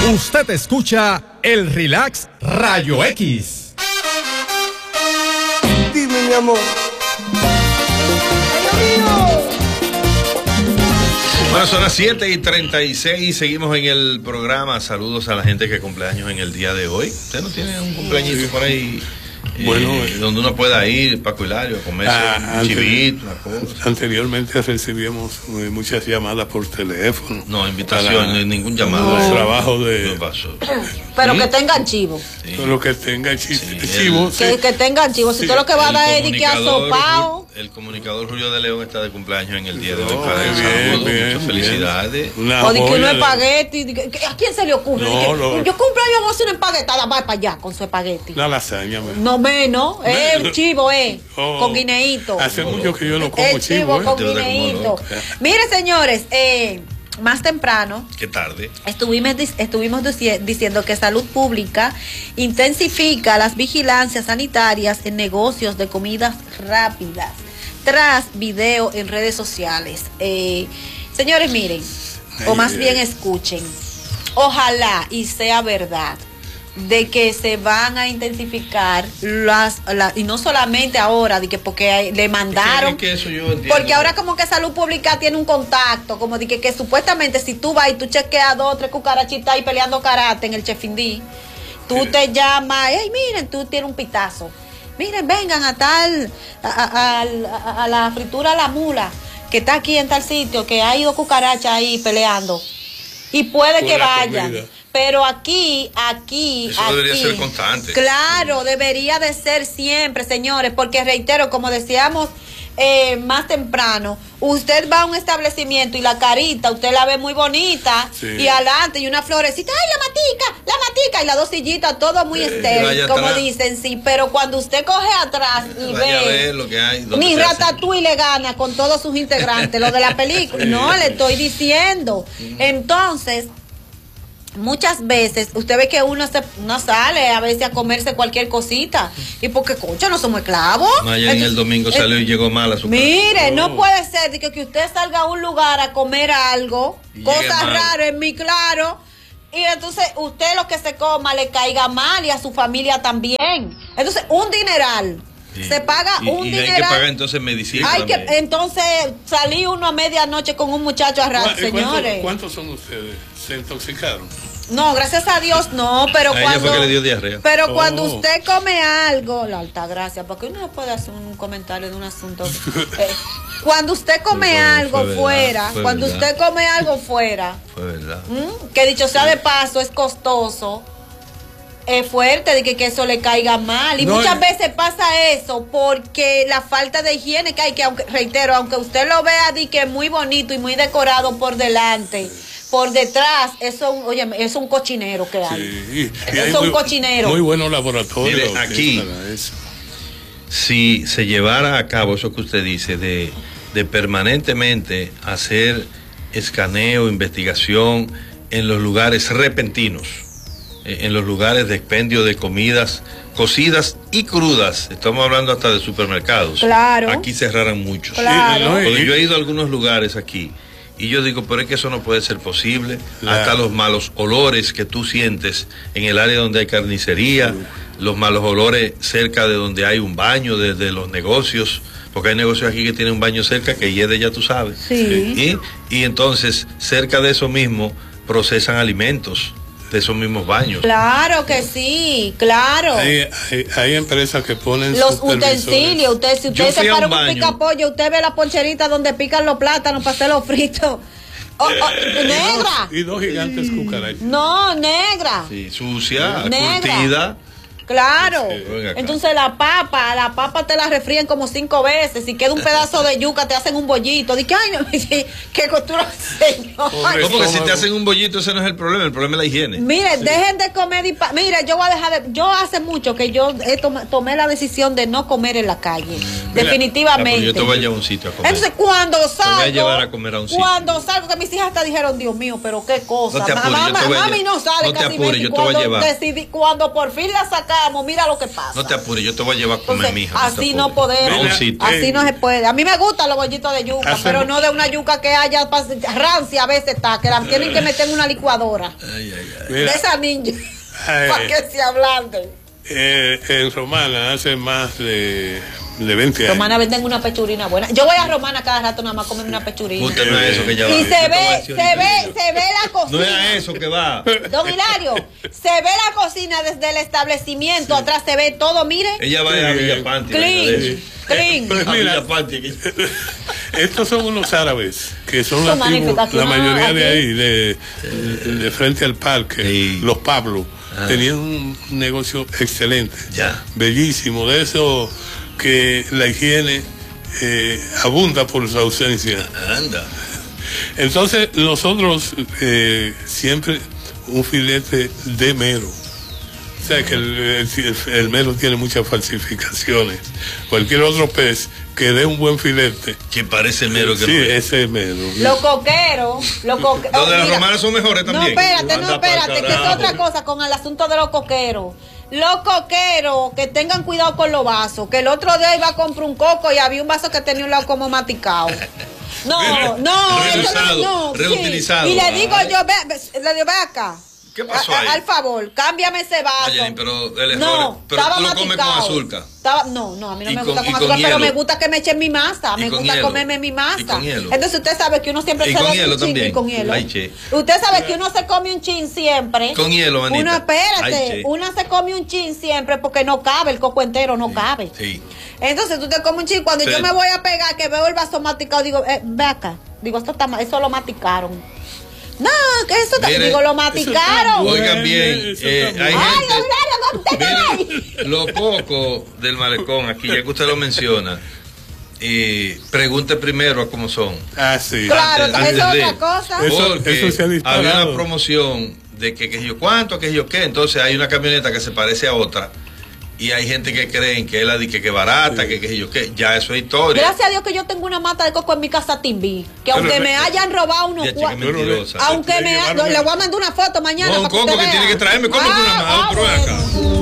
Usted escucha el Relax Rayo X. Dime, mi amor. Bueno, son las 7:36, seguimos en el programa. Saludos a la gente que cumpleaños en el día de hoy. ¿Usted no tiene un cumpleañito por ahí? Bueno, donde uno pueda ir, Paco Hilario, a comerse un chivito, una cosa. Anteriormente recibíamos muchas llamadas por teléfono. No, invitaciones, ningún llamado. El trabajo de... Pero que tengan chivo. Sí. Pero que tengan chivo. Que tengan chivo. Si todo lo que va a dar es que asopao. El comunicador Julio de León está de cumpleaños en el día de hoy. Muchas felicidades. O de que uno espagueti. ¿A quién se le ocurre? Yo cumpleaños voy a hacer una espaguetada. Va para allá con su espagueti. Una lasaña. No menos. Un chivo, con guineíto. Hace mucho que yo no como chivo. Con guineíto. Mire, señores, más temprano, qué tarde, estuvimos diciendo que Salud Pública intensifica las vigilancias sanitarias en negocios de comidas rápidas tras video en redes sociales. Señores, miren, o más bien escuchen, ojalá y sea verdad de que se van a intensificar y no solamente ahora, de que porque le mandaron, porque ahora como que Salud Pública tiene un contacto, como de que supuestamente si tú vas y tú chequeas 2 o 3 cucarachitas ahí peleando karate en el Chefindí, tú te llamas, hey, miren, tú tienes un pitazo, miren, vengan a la fritura La Mula, que está aquí en tal sitio, que hay 2 cucarachas ahí peleando, y puede que vayan. Comida. Pero aquí. Eso debería ser constante. Claro, debería de ser siempre, señores, porque reitero, como decíamos más temprano, usted va a un establecimiento y la carita, usted la ve muy bonita, y adelante, y una florecita, ¡ay, la matica! Y las 2 sillitas, todo muy estéril, como dicen, sí, pero cuando usted coge atrás y ve, lo que hay, ni Ratatouille le gana con todos sus integrantes, lo de la película, no, le estoy diciendo. Entonces, muchas veces usted ve que uno sale a veces a comerse cualquier cosita, y porque concha, no somos esclavos. Allá en el domingo salió y llegó mal a su casa. Mire, no puede ser de que usted salga a un lugar a comer algo, cosas raras en mí, claro, y entonces usted lo que se coma le caiga mal y a su familia también. Entonces un dineral. Sí. Se paga un dineral. Hay que pagar entonces medicina. Entonces salí uno a medianoche con un muchacho a rato, señores. ¿Cuántos son ustedes? ¿Se intoxicaron? No, gracias a Dios no, pero ella fue que le dio diarrea. Pero cuando usted come algo, la alta gracia, porque uno no puede hacer un comentario de un asunto. Cuando usted come algo fuera, usted come algo fuera, fue verdad. Que dicho sea de paso, es costoso. Es fuerte de que eso le caiga mal, y muchas veces pasa eso porque la falta de higiene que hay, que aunque usted lo vea de que es muy bonito y muy decorado por delante, por detrás es un cochinero que hay. Sí, es un cochinero. Muy buenos laboratorios. Mire, aquí, si se llevara a cabo eso que usted dice de permanentemente hacer escaneo, investigación en los lugares repentinos, en los lugares de expendio de comidas cocidas y crudas, estamos hablando hasta de supermercados. Claro. Aquí cerraran muchos. Claro. Porque yo he ido a algunos lugares aquí y yo digo, pero es que eso no puede ser posible. Claro. Hasta los malos olores que tú sientes en el área donde hay carnicería, los malos olores cerca de donde hay un baño, de los negocios, porque hay negocios aquí que tienen un baño cerca que hiede, ya tú sabes. Sí. Y entonces cerca de eso mismo procesan alimentos de esos mismos baños. Claro que sí, claro. Hay empresas que ponen los utensilios. Si usted se para un picapollo, usted ve la poncherita donde pican los plátanos para hacerlo frito. Negra. Y 2 gigantes cucarachas. No, negra. Sí, sucia, curtida. Claro. Entonces la papa te la refríen como 5 veces. Si queda un pedazo de yuca, te hacen un bollito. Dice, ay, no, qué costura, señor. No, porque si te hacen un bollito, ese no es el problema es la higiene. Mire, dejen de comer. Mire, yo voy a dejar yo hace mucho que yo tomé la decisión de no comer en la calle. Definitivamente. Yo te voy a llevar a un sitio a comer. Entonces, cuando salgo, te voy a llevar a comer a un sitio. Cuando salgo, que mis hijas hasta dijeron, Dios mío, pero qué cosa. No te apures, Mami no sale. No te apures, yo te voy a llevar. Cuando por fin la sacaron vamos, mira lo que pasa. No te apures, yo te voy a llevar a comer, Entonces, mija. así no podemos, A un sitio. así no se puede. A mí me gustan los bollitos de yuca, pero no de una yuca que haya rancia a veces está, que la tienen que meter en una licuadora. De esa ninja, para que se ablanden. En Romana hace más de 20 años. Romana venden una pechurina buena. Yo voy a Romana cada rato nada más a comerme una pechurina. Usted no es eso que ya va. Y se ve la cocina. No es a eso que va. Don Hilario, se ve la cocina desde el establecimiento, atrás se ve todo, mire. Ella va a Villa Panty. Clean. Pues mira, estos son unos árabes que son la mayoría de ahí, de frente al parque, sí. Los Pablos. Tenían un negocio excelente, bellísimo, de eso que la higiene abunda por su ausencia. Anda. Entonces nosotros siempre un filete de mero. O sea que el mero tiene muchas falsificaciones. Cualquier otro pez que dé un buen filete. Que parece mero que sí, ese es mero. Los coqueros. Los de las romanas son mejores también. No, espérate, que es otra cosa con el asunto de los coqueros. Los coqueros, que tengan cuidado con los vasos. Que el otro día iba a comprar un coco y había un vaso que tenía un lado como maticado. Reutilizado. Sí. Y le digo yo, ve acá. ¿Qué pasó ahí? Al favor, cámbiame ese vaso. Oye, pero el error, pero tú lo comes con azúcar. No, a mí no me gusta con azúcar, pero me gusta que me echen mi masa. Me gusta comerme mi masa. Y con hielo. Entonces usted sabe que uno siempre se come un chin y con hielo. Usted sabe que uno se come un chin siempre. Con hielo, manita. Uno, espérate, uno se come un chin siempre porque no cabe, el coco entero no cabe. Sí. Entonces tú te comes un chin, cuando yo me voy a pegar, que veo el vaso maticado, digo, ve acá. Digo, eso lo maticaron. No, que eso digo, lo maticaron. Oigan bien, hay gente. Lo poco del malecón aquí, ya que usted lo menciona, pregunte primero a cómo son. Sí. Claro, eso es otra cosa. Porque eso se ha disparado. había una promoción de que yo cuánto, que yo qué. Entonces hay una camioneta que se parece a otra. Y hay gente que creen que es la que barata, sí. que yo qué, ya eso es historia. Gracias a Dios que yo tengo una mata de coco en mi casa Timbi, que aunque me hayan robado unos cuantos, aunque le voy a mandar una foto mañana. No, un coco que tiene que traerme, ¿cómo que una mata? Pero acá.